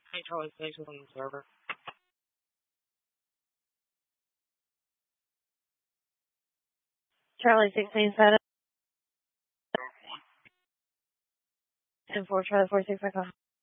Hey, Charlie Station on the server. Charlie 16 set up. 10-4, Charlie 46 Echo.